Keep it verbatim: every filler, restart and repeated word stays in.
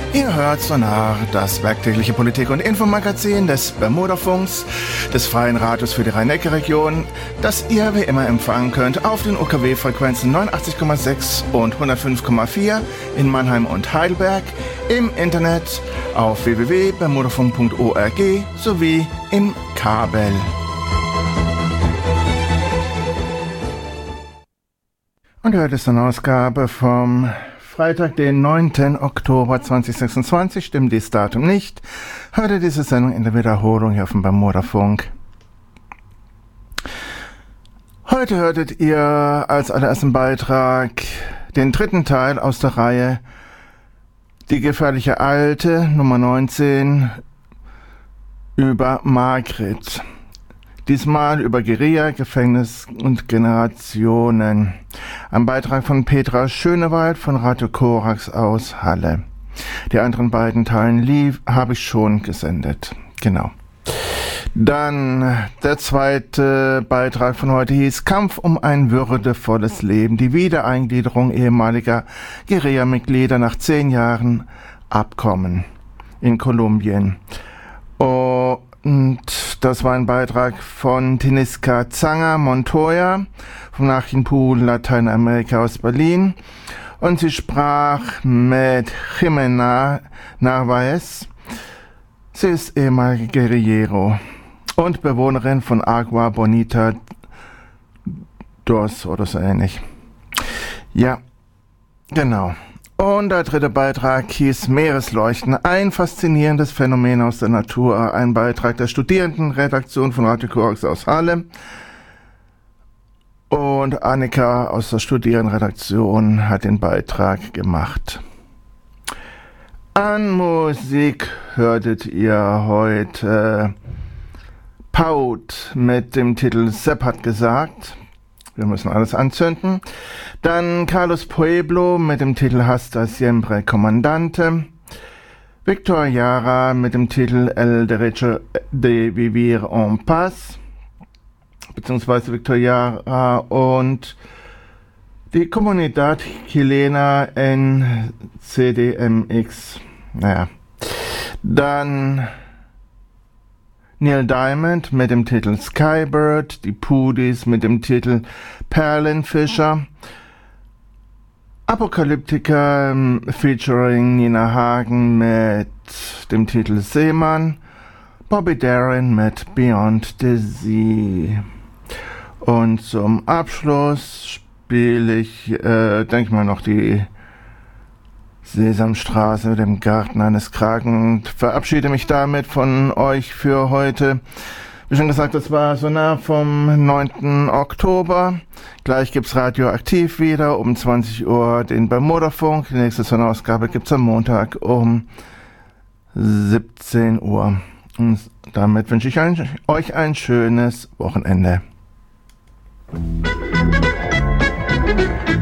Ihr hört Sonar, das werktägliche Politik- und Infomagazin des Bermudafunks, des Freien Radios für die Rhein-Neckar-Region, das ihr wie immer empfangen könnt auf den U K W-Frequenzen neunundachtzig Komma sechs und hundertfünf Komma vier in Mannheim und Heidelberg, im Internet auf w w w punkt bermudafunk punkt org sowie im Kabel. Und heute ist eine Ausgabe vom Freitag, den neunten Oktober zweitausendsechsundzwanzig, stimmt dieses Datum nicht. Hörte diese Sendung in der Wiederholung hier auf dem Bermudafunk. Heute hörtet ihr als allerersten Beitrag den dritten Teil aus der Reihe Die gefährliche Alte, Nummer neunzehn, über Margret. Diesmal über Guerilla, Gefängnis und Generationen. Ein Beitrag von Petra Schönewald von Radio Korax aus Halle. Die anderen beiden Teilen lief, habe ich schon gesendet. Genau. Dann der zweite Beitrag von heute hieß Kampf um ein würdevolles Leben. Die Wiedereingliederung ehemaliger Guerilla-Mitglieder nach zehn Jahren Abkommen in Kolumbien. Und das war ein Beitrag von Tiniska Zanger Montoya vom Nachrichtenpool Lateinamerika aus Berlin. Und sie sprach mit Jimena Narvaez. Sie ist ehemalige Guerillero und Bewohnerin von Agua Bonita dos oder so ähnlich. Ja, genau. Und der dritte Beitrag hieß Meeresleuchten, ein faszinierendes Phänomen aus der Natur. Ein Beitrag der Studierendenredaktion von Radio Korax aus Halle. Und Annika aus der Studierendenredaktion hat den Beitrag gemacht. An Musik hörtet ihr heute Paut mit dem Titel Sepp hat gesagt. Wir müssen alles anzünden. Dann Carlos Pueblo mit dem Titel Hasta Siempre Comandante. Victor Jara mit dem Titel El Derecho de Vivir en Paz. Beziehungsweise Victor Jara und die Comunidad Chilena en C D M X. Naja. Dann Neil Diamond mit dem Titel Skybird, die Pudis mit dem Titel Perlenfischer, Apokalyptika featuring Nina Hagen mit dem Titel Seemann, Bobby Darin mit Beyond the Sea. Und zum Abschluss spiele ich, äh, denke mal noch die Sesamstraße mit dem Garten eines Kraken und verabschiede mich damit von euch für heute. Wie schon gesagt, das war Sonar vom neunten Oktober. Gleich gibt's Radioaktiv wieder um zwanzig Uhr den Bermudafunk. Die nächste Sonarausgabe gibt's am Montag um siebzehn Uhr. Und damit wünsche ich ein, euch ein schönes Wochenende.